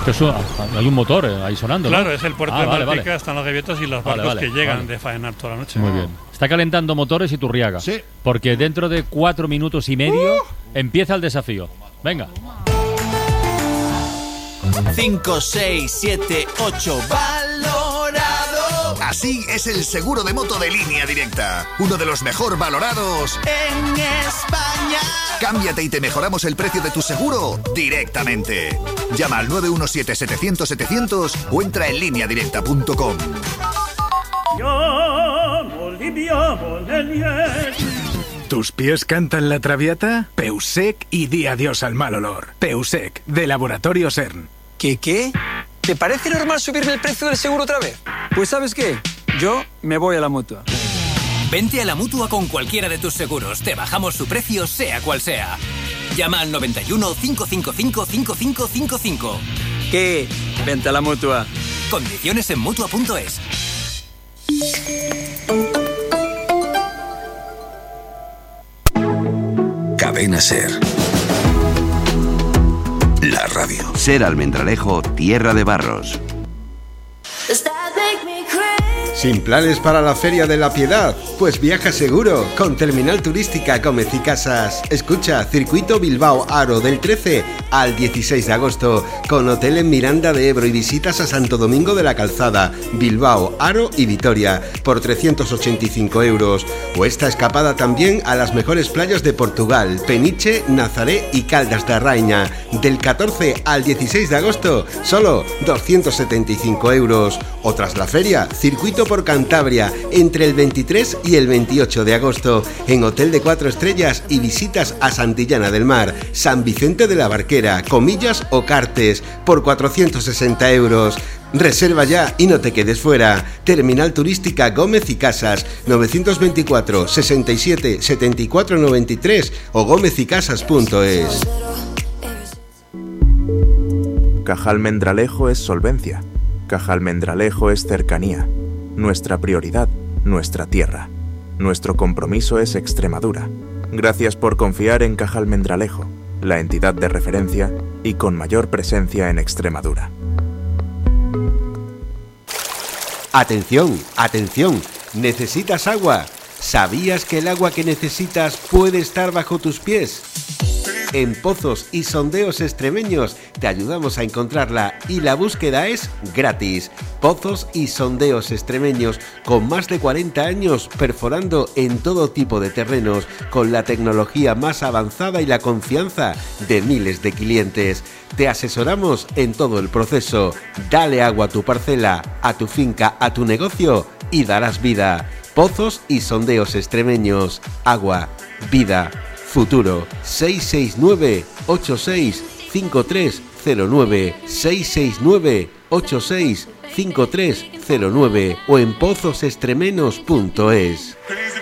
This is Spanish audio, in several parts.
Hay un motor ahí sonando, Claro, ¿no? es el puerto de Malpica, están los gaviotas y los barcos que llegan de faenar toda la noche. Muy bien. Está calentando motores Iturriaga. Sí. Porque dentro de 4 minutos y medio empieza el desafío. Venga. 5, 6, 7, 8, valorado. Así es el seguro de moto de Línea Directa. Uno de los mejor valorados en España. Cámbiate y te mejoramos el precio de tu seguro directamente. Llama al 917-700-700 o entra en lineadirecta.com. ¿Tus pies cantan la traviata? Peusec y di adiós al mal olor. Peusec, de Laboratorio CERN. ¿Qué? ¿Te parece normal subirme el precio del seguro otra vez? Pues ¿sabes qué? Yo me voy a la Mutua. Vente a la Mutua con cualquiera de tus seguros. Te bajamos su precio, sea cual sea. Llama al 91 555 5555. ¿Qué? Vente a la Mutua. Condiciones en Mutua.es. Cadena SER. La radio. SER Almendralejo, Tierra de Barros. ¿Sin planes para la Feria de la Piedad? Pues viaja seguro con Terminal Turística Gómez y Casas. Escucha, Circuito Bilbao Aro del 13 al 16 de agosto, con hotel en Miranda de Ebro y visitas a Santo Domingo de la Calzada, Bilbao, Aro y Vitoria por 385 €. O esta escapada también a las mejores playas de Portugal, Peniche, Nazaré y Caldas da Raña, del 14 al 16 de agosto, solo 275 €. O tras la feria, Circuito por Cantabria, entre el 23 y el 28 de agosto, en hotel de 4 estrellas y visitas a Santillana del Mar, San Vicente de la Barquera, Comillas o Cartes, por 460 €. Reserva ya y no te quedes fuera. Terminal Turística Gómez y Casas, 924 67 74 93 o gómezycasas.es. Caja Almendralejo es solvencia. Caja Almendralejo es cercanía. Nuestra prioridad, nuestra tierra. Nuestro compromiso es Extremadura. Gracias por confiar en Caja Almendralejo, la entidad de referencia y con mayor presencia en Extremadura. Atención, atención, ¿necesitas agua? ¿Sabías que el agua que necesitas puede estar bajo tus pies? En Pozos y Sondeos Extremeños te ayudamos a encontrarla y la búsqueda es gratis. Pozos y Sondeos Extremeños, con más de 40 años perforando en todo tipo de terrenos, con la tecnología más avanzada y la confianza de miles de clientes. Te asesoramos en todo el proceso. Dale agua a tu parcela, a tu finca, a tu negocio y darás vida. Pozos y Sondeos Extremeños. Agua, vida, futuro. 669-865309. 669-865309 o en pozosextremenos.es.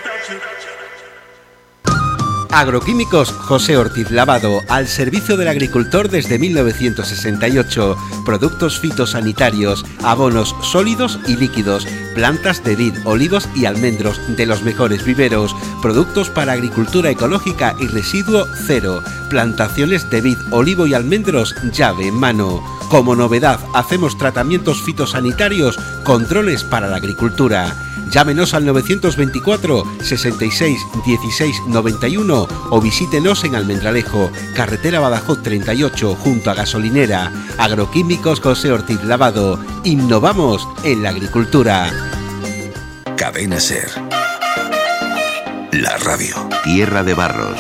Agroquímicos José Ortiz Lavado, al servicio del agricultor desde 1968. Productos fitosanitarios, abonos sólidos y líquidos, plantas de vid, olivos y almendros de los mejores viveros, productos para agricultura ecológica y residuo cero, plantaciones de vid, olivo y almendros llave en mano. Como novedad, hacemos tratamientos fitosanitarios, controles para la agricultura. Llámenos al 924 66 16 91 o visítenos en Almendralejo, carretera Badajoz 38, junto a gasolinera. Agroquímicos José Ortiz Lavado. Innovamos en la agricultura. Cadena SER. La radio. Tierra de Barros.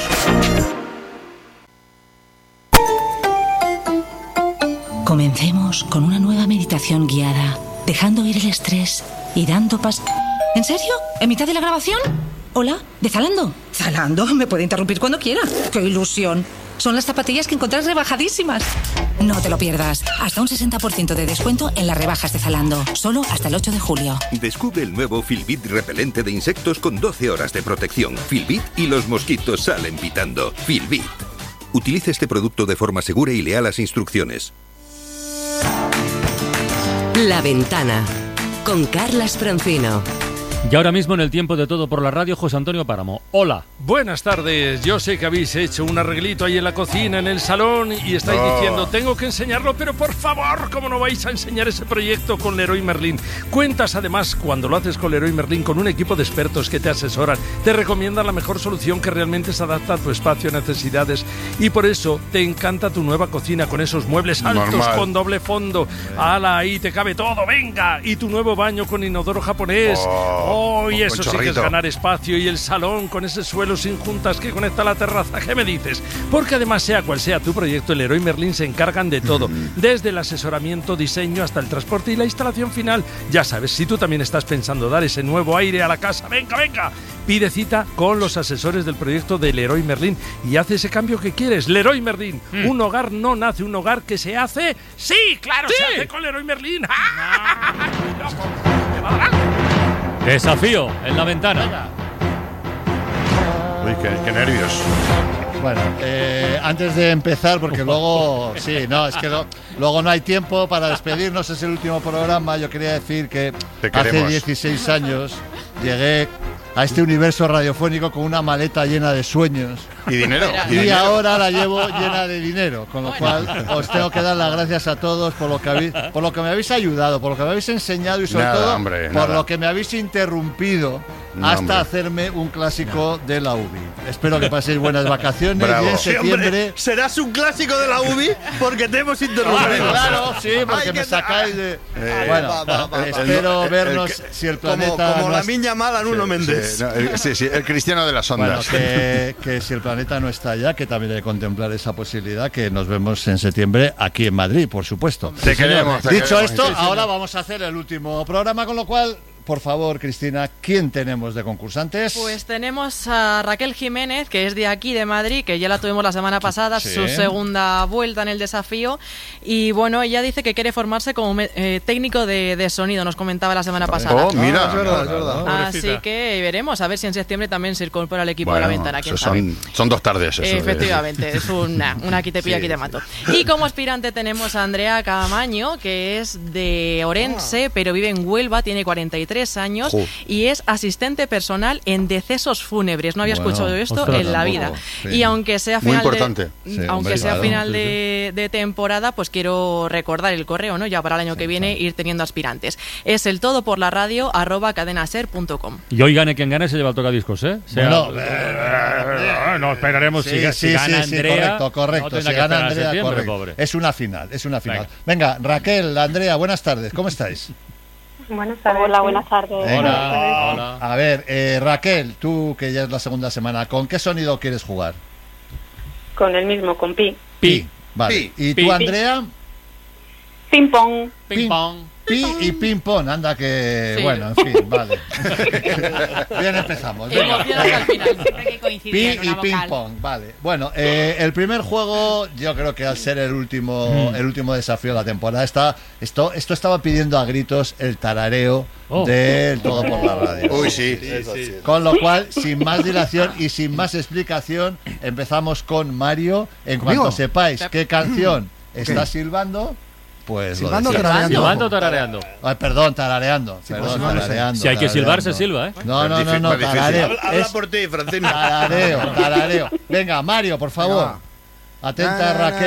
Comencemos con una nueva meditación guiada, dejando ir el estrés y dando paso. ¿En serio? ¿En mitad de la grabación? ¿Hola? ¿De Zalando? ¿Zalando? Me puede interrumpir cuando quiera. ¡Qué ilusión! Son las zapatillas que encontrás rebajadísimas. No te lo pierdas. Hasta un 60% de descuento en las rebajas de Zalando. Solo hasta el 8 de julio. Descubre el nuevo Filbit repelente de insectos con 12 horas de protección. Filbit y los mosquitos salen pitando. Filbit. Utilice este producto de forma segura y lea las instrucciones. La Ventana, con Carlas Francino. Y ahora mismo en el tiempo de Todo por la Radio, José Antonio Páramo. Hola. Buenas tardes. Yo sé que habéis hecho un arreglito ahí en la cocina, en el salón, y estáis diciendo, tengo que enseñarlo, pero por favor, ¿cómo no vais a enseñar ese proyecto con Leroy Merlin? Cuentas además, cuando lo haces con Leroy Merlin, con un equipo de expertos que te asesoran, te recomiendan la mejor solución que realmente se adapta a tu espacio, necesidades, y por eso te encanta tu nueva cocina con esos muebles altos con doble fondo. ¡Hala, ahí te cabe todo! ¡Venga! Y tu nuevo baño con inodoro japonés. Y eso sí que es ganar espacio. Y el salón con ese suelo sin juntas que conecta a la terraza. ¿Qué me dices? Porque además, sea cual sea tu proyecto, el Leroy Merlin se encargan de todo. Desde el asesoramiento, diseño, hasta el transporte y la instalación final. Ya sabes, si tú también estás pensando dar ese nuevo aire a la casa, ¡venga, venga! Pide cita con los asesores del proyecto de Leroy Merlin y haz ese cambio que quieres. Leroy Merlin. Un hogar no nace, un hogar que se hace. ¡Sí, claro! ¡Sí! Se hace con Leroy Merlin. Desafío en la ventana. Uy, qué nervios. Bueno, antes de empezar, porque luego, es que luego no hay tiempo para despedirnos, es el último programa. Yo quería decir que hace 16 años llegué a este universo radiofónico con una maleta llena de sueños. ¿Y dinero? Y ahora la llevo llena de dinero, con lo cual os tengo que dar las gracias a todos por lo que me habéis ayudado, por lo que me habéis enseñado y sobre todo por lo que me habéis interrumpido hasta hacerme un clásico de la UBI. Espero que paséis buenas vacaciones. Y en septiembre serás un clásico de la UBI porque te hemos interrumpido. Claro, sí, porque me sacáis de... espero vernos si el planeta... Como la niña mala en Nuno Méndez. Sí, el cristiano de las ondas. Bueno, que si el planeta no está allá, que también hay que contemplar esa posibilidad, que nos vemos en septiembre aquí en Madrid, por supuesto. Te queremos. Dicho esto, ahora vamos a hacer el último programa, con lo cual... Por favor, Cristina, ¿quién tenemos de concursantes? Pues tenemos a Raquel Jiménez, que es de aquí, de Madrid, que ya la tuvimos la semana pasada, su segunda vuelta en el desafío. Y bueno, ella dice que quiere formarse como técnico de sonido, nos comentaba la semana pasada. Mira, es verdad. Así que veremos, a ver si en septiembre también se incorpora al equipo de la ventana. ¿Quién sabe? Son 2 tardes. Eso, efectivamente, es una aquí te pillo, aquí te mato. Y como aspirante tenemos a Andrea Camaño, que es de Orense, pero vive en Huelva, tiene 43 años y es asistente personal en decesos fúnebres. No había escuchado esto en la vida. Y aunque sea final de temporada, pues quiero recordar el correo, ¿no? Ya para el año que viene ir teniendo aspirantes. Es el todo por la radio @cadenaser.com. Y hoy gane quien gane se lleva el tocadiscos, ¿eh? No, esperaremos si gana Andrea. Correcto. No si gana Andrea, correcto. Pobre. Es una final. Venga, Raquel, Andrea, buenas tardes. ¿Cómo estáis? Buenas tardes. Hola, buenas tardes. Hola. A ver, Raquel, tú que ya es la segunda semana, ¿con qué sonido quieres jugar? Con el mismo, con pi. Pi, vale. ¿Y tú, Andrea? Ping pong. Ping pong. Pi y ping pong, anda que... Sí. Bueno, en fin, vale. Bien, empezamos. Al final. Pi y ping pong, vale. Bueno, el primer juego, yo creo que al ser el último desafío de la temporada, esto estaba pidiendo a gritos el tarareo del Todo por la Radio. Uy, sí. Con lo cual, sin más dilación y sin más explicación, empezamos con Mario. En cuanto sepáis qué canción está silbando... Pues silbando o tarareando. Ay, perdón, tarareando. Tarareando. Si hay que silbar, se silba, ¿eh? No, tarareo. Habla por ti, Francino. Tarareo. Venga, Mario, por favor. Atenta, Raquel.